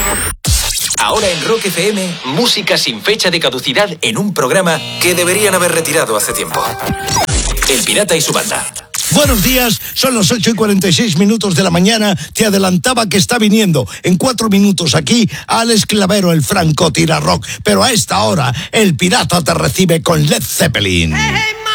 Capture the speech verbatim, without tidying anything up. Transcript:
Ahora en Rock F M, música sin fecha de caducidad en un programa que deberían haber retirado hace tiempo. El Pirata y su banda. Buenos días, son las ocho y cuarenta y seis minutos de la mañana. Te adelantaba que está viniendo en cuatro minutos aquí Alex Clavero, el franco tira rock. Pero a esta hora, el Pirata te recibe con Led Zeppelin. Hey, hey,